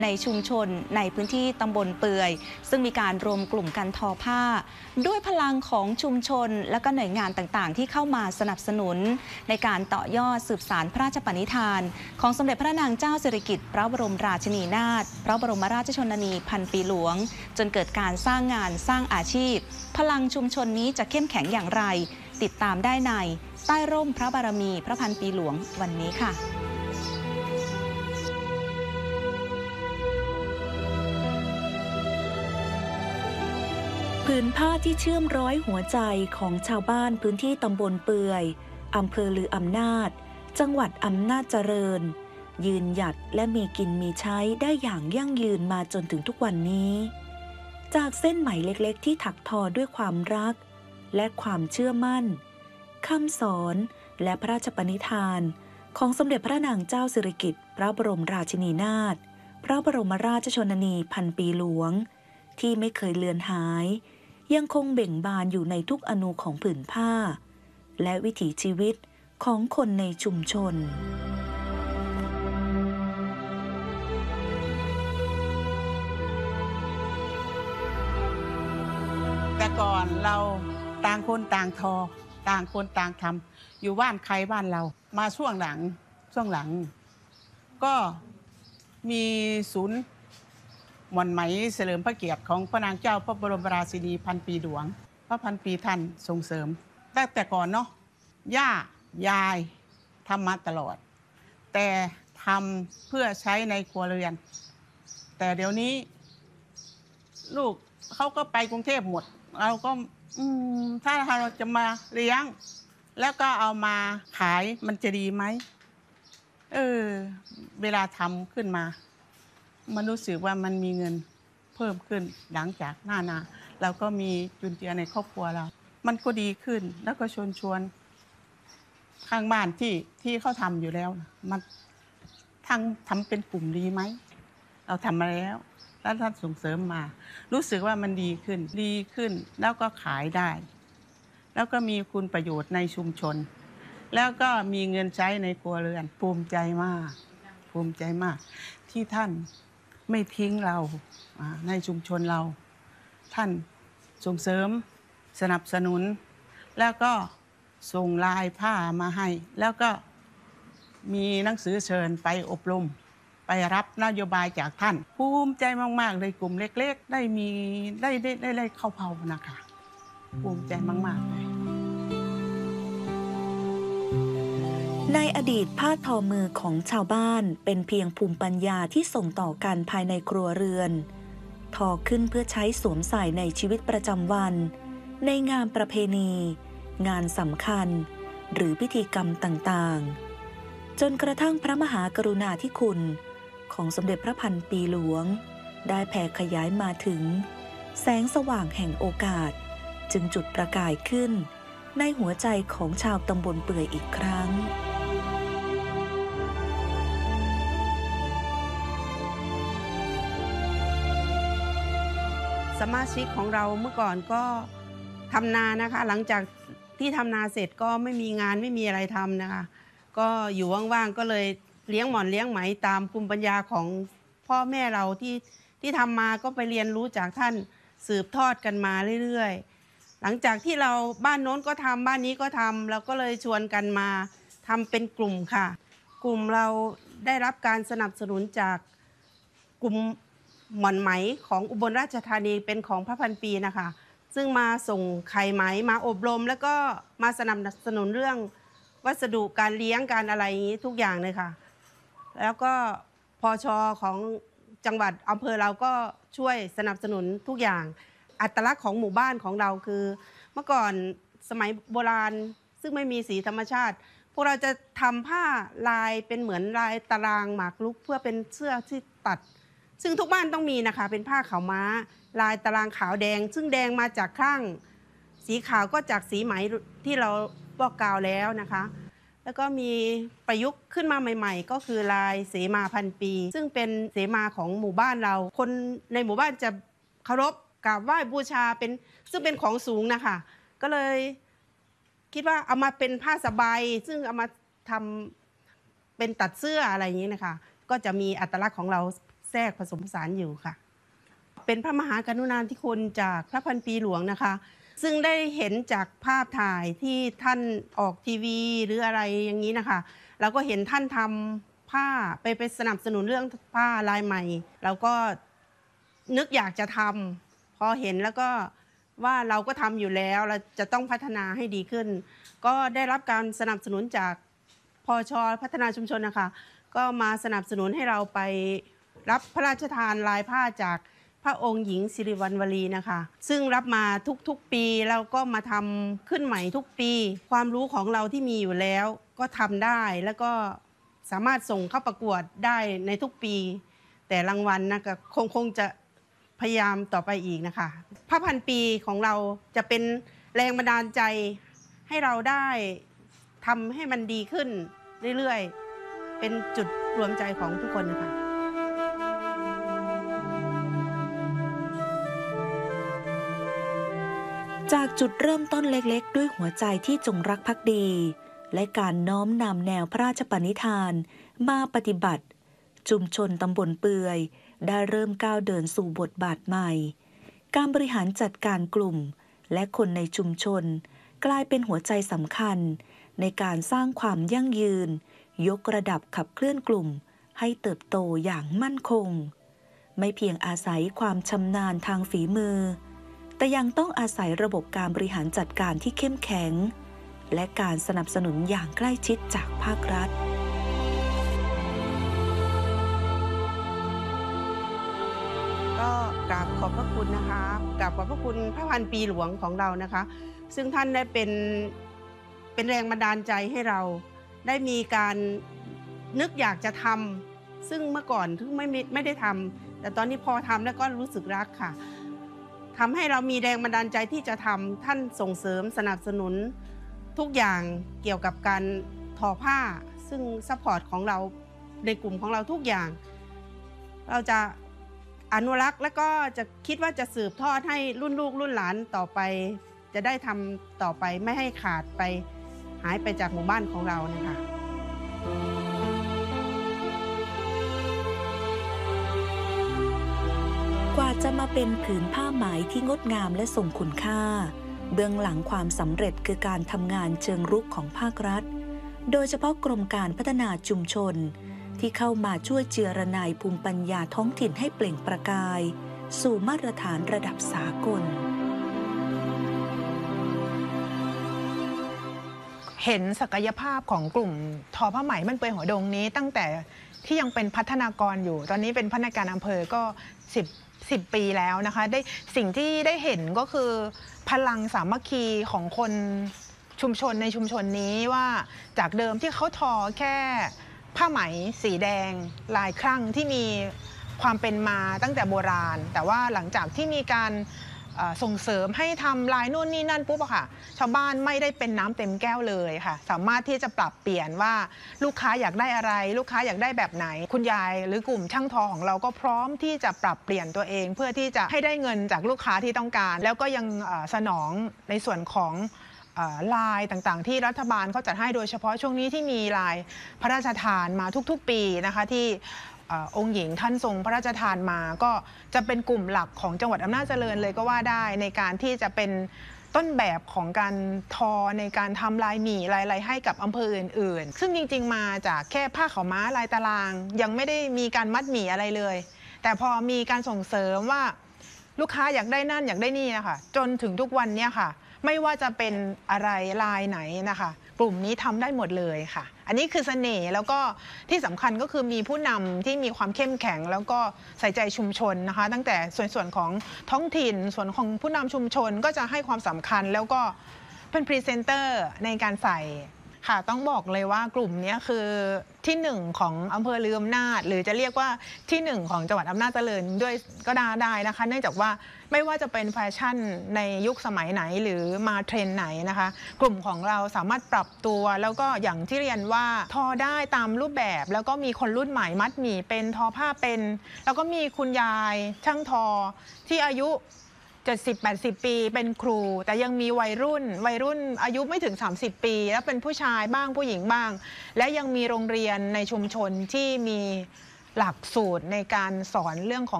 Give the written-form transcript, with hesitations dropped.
ในชุมชนในพื้นที่ตำบลเปื่อยซึ่งมีการรวมกลุ่มกันทอผ้าด้วยพลังของชุมชนและก็หน่วยงานต่างๆที่เข้ามาสนับสนุนในการต่อยอดสืบสานพระราชปณิธานของสมเด็จพระนางเจ้าสิริกิติ์พระบรมราชินีนาถพระบรมราชชนนีพันปีหลวงจนเกิดการสร้างงานสร้างอาชีพพลังชุมชนนี้จะเข้มแข็งอย่างไรติดตามได้ในใต้ร่มพระบารมีพระพันปีหลวงวันนี้ค่ะผืนผ้าที่เชื่อมร้อยหัวใจของชาวบ้านพื้นที่ตำบลเปื่อยอำเภอลืออำนาจจังหวัดอำนาจเจริญยืนหยัดและมีกินมีใช้ได้อย่างยั่งยืนมาจนถึงทุกวันนี้จากเส้นไหมเล็กๆที่ถักทอด้วยความรักและความเชื่อมั่นคำสอนและพระราชปณิธานของสมเด็จพระนางเจ้าสิริกิติ์พระบรมราชินีนาถพระบรมราชชนนีพันปีหลวงที่ไม่เคยเลือนหายยังคงเบ่งบานอยู่ในทุกอนูของผืนผ้าและวิถีชีวิตของคนในชุมชนแต่ก่อนเราต่างคนต่างทอต่างคนต่างทำอยู่บ้านใครบ้านเรามาช่วงหลังก็มีศูนย์หม่อนไหมเฉลิมพระเกียรติของพระนางเจ้าพระบรมราชินีพันปีหลวงพระพันปีท่านส่งเสริมตั้งแต่ก่อนเนาะย่ายายทำมาตลอดแต่ทำเพื่อใช้ในครัวเรือนแต่เดี๋ยวนี้ลูกเขาก็ไปกรุงเทพหมดเราก็ถ้าเราจะมาเลี้ยงแล้วก็เอามาขายมันจะดีไหมเวลาทำขึ้นมามันรู้สึกว่ามันมีเงินเพิ่มขึ้นหลังจากหน้านาเราก็มีจุนเจือในครอบครัวเรามันก็ดีขึ้นแล้วก็ชวนข้างบ้านที่เขาทำอยู่แล้วมันทำเป็นกลุ่มดีไหมเราทำมาแล้วแล้วท่านส่งเสริมมารู้สึกว่ามันดีขึ้นแล้วก็ขายได้แล้วก็มีคุณประโยชน์ในชุมชนแล้วก็มีเงินใช้ในครัวเรือนภูมิใจมากที่ท่านไม่ทิ้งเราในชุมชนเราท่านส่งเสริมสนับสนุนแล้วก็ส่งลายผ้ามาให้แล้วก็มีหนังสือเชิญไปอบรมไปรับนโยบายจากท่านภูมิใจมากๆเลยกลุ่มเล็กๆได้เข้าเผานะคะภูมิใจมากๆเลยในอดีตผ้าทอมือของชาวบ้านเป็นเพียงภูมิปัญญาที่ส่งต่อกันภายในครัวเรือนทอขึ้นเพื่อใช้สวมใส่ในชีวิตประจำวันในงานประเพณีงานสำคัญหรือพิธีกรรมต่างๆจนกระทั่งพระมหากรุณาธิคุณของสมเด็จพระพันปีหลวงได้แผ่ขยายมาถึงแสงสว่างแห่งโอกาสจึงจุดประกายขึ้นในหัวใจของชาวตำบลเปื่อยอีกครั้งสมาชิกของเราเมื่อก่อนก็ทำนานะคะหลังจากที่ทำนาเสร็จก็ไม่มีงานไม่มีอะไรทำนะคะก็อยู่ว่างๆก็เลยเลี้ยงหม่อนเลี้ยงไหมตามภูมิปัญญาของพ่อแม่เราที่ทำมาก็ไปเรียนรู้จากท่านสืบทอดกันมาเรื่อยๆหลังจากที่เราบ้านโน้นก็ทำบ้านนี้ก็ทำเราก็เลยชวนกันมาทำเป็นกลุ่มค่ะกลุ่มเราได้รับการสนับสนุนจากกลุ่มหม่อนไหมของอุบลราชธานีเป็นของพระพันปีนะคะซึ่งมาส่งไข่ไหมมาอบรมแล้วก็มาสนับสนุนเรื่องวัสดุการเลี้ยงการอะไรอย่างนี้ทุกอย่างเลยค่ะแล้วก็พช.ของจังหวัดอำเภอเราก็ช่วยสนับสนุนทุกอย่างอัตลักษณ์ของหมู่บ้านของเราคือเมื่อก่อนสมัยโบราณซึ่งไม่มีสีธรรมชาติพวกเราจะทำผ้าลายเป็นเหมือนลายตารางหมากรุกเพื่อเป็นเสื้อที่ตัดซึ่งทุกบ้านต้องมีนะคะเป็นผ้าขาวม้าลายตารางขาวแดงซึ่งแดงมาจากข้างสีขาวก็จากสีไหมที่เราบอกกาวแล้วนะคะแล้วก็มีประยุกต์ขึ้นมาใหม่ๆก็คือลายเสมาพันปีซึ่งเป็นเสมาของหมู่บ้านเราคนในหมู่บ้านจะเคารพกราบไหว้บูชาเป็นซึ่งเป็นของสูงนะคะก็เลยคิดว่าเอามาเป็นผ้าสบายซึ่งเอามาทำเป็นตัดเสื้ออะไรอย่างนี้นะคะก็จะมีอัตลักษณ์ของเราแทรกผสมผสานอยู่ค่ะเป็นพระมหากรุณาธิคุณจากพระพันปีหลวงนะคะซึ่งได้เห็นจากภาพถ่ายที่ท่านออกทีวีหรืออะไรอย่างนี้นะคะเราก็เห็นท่านทำผ้าไปสนับสนุนเรื่องผ้าลายใหม่เราก็นึกอยากจะทำพอเห็นแล้วก็ว่าเราก็ทำอยู่แล้วเราจะต้องพัฒนาให้ดีขึ้นก็ได้รับการสนับสนุนจากพช.พัฒนาชุมชนนะคะก็มาสนับสนุนให้เราไปรับพระราชทานลายผ้าจากพระองค์หญิงสิริวัณวรีนะคะซึ่งรับมาทุกปีแล้วก็มาทำขึ้นใหม่ทุกปีความรู้ของเราที่มีอยู่แล้วก็ทำได้แล้วก็สามารถส่งเข้าประกวดได้ในทุกปีแต่รางวัลนะคะคงจะพยายามต่อไปอีกนะคะพระพันปีของเราจะเป็นแรงบันดาลใจให้เราได้ทำให้มันดีขึ้นเรื่อยๆเป็นจุดรวมใจของทุกคนนะคะจากจุดเริ่มต้นเล็กๆด้วยหัวใจที่จงรักภักดีและการน้อมนำแนวพระราชปณิธานมาปฏิบัติชุมชนตำบลเปื่อยได้เริ่มก้าวเดินสู่บทบาทใหม่การบริหารจัดการกลุ่มและคนในชุมชนกลายเป็นหัวใจสำคัญในการสร้างความยั่งยืนยกระดับขับเคลื่อนกลุ่มให้เติบโตอย่างมั่นคงไม่เพียงอาศัยความชำนาญทางฝีมือแต่ยังต้องอาศัยระบบการบริหารจัดการที่เข้มแข็งและการสนับสนุนอย่างใกล้ชิดจากภาครัฐก็กราบขอบพระคุณนะคะกราบขอบพระคุณพระพันปีหลวงของเรานะคะซึ่งท่านได้เป็นแรงบันดาลใจให้เราได้มีการนึกอยากจะทำซึ่งเมื่อก่อนถึงไม่ได้ทำแต่ตอนนี้พอทำแล้วก็รู้สึกรักค่ะทำให้เรามีแรงบันดาลใจที่จะทำท่านส่งเสริมสนับสนุนทุกอย่างเกี่ยวกับการทอผ้าซึ่งซัพพอร์ตของเราในกลุ่มของเราทุกอย่างเราจะอนุรักษ์และก็จะคิดว่าจะสืบทอดให้รุ่นลูกรุ่นหลานต่อไปจะได้ทำต่อไปไม่ให้ขาดไปหายไปจากหมู่บ้านของเรานะคะกว่าจะมาเป็นผืนผ้าไหมที่งดงามและทรงคุณค่าเบื้องหลังความสำเร็จคือการทำงานเชิงรุกของภาครัฐโดยเฉพาะกรมการพัฒนาชุมชนที่เข้ามาช่วยเจือระนายภูมิปัญญาท้องถิ่นให้เปล่งประกายสู่มาตรฐานระดับสากลเห็นศักยภาพของกลุ่มทอผ้าไหมบ้านเปื่อยหัวดงนี้ตั้งแต่ที่ยังเป็นพัฒนากรอยู่ตอนนี้เป็นพนักงานอำเภอก็10 ปีแล้วนะคะได้สิ่งที่ได้เห็นก็คือพลังสามัคคีของคนชุมชนในชุมชนนี้ว่าจากเดิมที่เขาทอแค่ผ้าไหมสีแดงลายครั่งที่มีความเป็นมาตั้งแต่โบราณแต่ว่าหลังจากที่มีการส่งเสริมให้ทำลายนู่นนี่นั่นปุ๊บอะค่ะชาวบ้านไม่ได้เป็นน้ำเต็มแก้วเลยค่ะสามารถที่จะปรับเปลี่ยนว่าลูกค้าอยากได้อะไรลูกค้าอยากได้แบบไหนคุณยายหรือกลุ่มช่างทอของเราก็พร้อมที่จะปรับเปลี่ยนตัวเองเพื่อที่จะให้ได้เงินจากลูกค้าที่ต้องการแล้วก็ยังสนองในส่วนของลายต่างๆที่รัฐบาลเขาจัดให้โดยเฉพาะช่วงนี้ที่มีลายพระราชทานมาทุกๆปีนะคะที่องค์หญิงท่านทรงพระราชทานมาก็จะเป็นกลุ่มหลักของจังหวัดอำนาจเจริญเลยก็ว่าได้ในการที่จะเป็นต้นแบบของการทอในการทำลายหมี่ลายอะไรให้กับอำเภออื่นๆซึ่งจริงๆมาจากแค่ผ้าขาวม้าลายตารางยังไม่ได้มีการมัดหมี่อะไรเลยแต่พอมีการส่งเสริมว่าลูกค้าอยากได้นั่นอยากได้นี่นะคะจนถึงทุกวันนี้ค่ะไม่ว่าจะเป็นอะไรลายไหนนะคะกลุ่มนี้ทำได้หมดเลยค่ะอันนี้คือเสน่ห์แล้วก็ที่สำคัญก็คือมีผู้นำที่มีความเข้มแข็งแล้วก็ใส่ใจชุมชนนะคะตั้งแต่ส่วนของท้องถิ่นส่วนของผู้นำชุมชนก็จะให้ความสำคัญแล้วก็เป็นพรีเซนเตอร์ในการใส่ค่ะต้องบอกเลยว่ากลุ่มนี้คือที่1ของอำเภอลืออำนาจหรือจะเรียกว่าที่1ของจังหวัดอำนาจเจริญด้วยก็ได้นะคะเนื่องจากว่าไม่ว่าจะเป็นแฟชั่นในยุคสมัยไหนหรือมาเทรนด์ไหนนะคะกลุ่มของเราสามารถปรับตัวแล้วก็อย่างที่เรียนว่าทอได้ตามรูปแบบแล้วก็มีคนรุ่นใหม่มัดหมี่เป็นทอผ้าเป็นแล้วก็มีคุณยายช่างทอที่อายุ70-80 ปีเป็นครูแต่ยังมีวัยรุ่นอายุไม่ถึง30 ปีแล้วเป็นผู้ชายบ้างผู้หญิงบ้างและยังมีโรงเรียนในชุมชนที่มีหลักสูตรในการสอนเรื่องของ